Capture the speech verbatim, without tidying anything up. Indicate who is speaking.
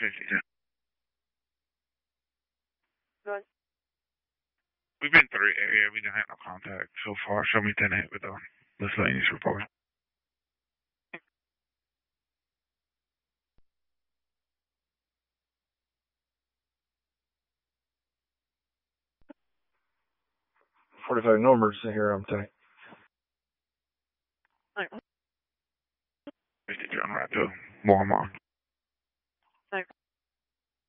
Speaker 1: fifty-two.
Speaker 2: Good.
Speaker 1: We've been through the area. We don't have no contact so far. Show me ten eight with the miscellaneous report.
Speaker 3: forty-five, no emergency here, I'm ten.
Speaker 1: fifty-two on right to Walmart.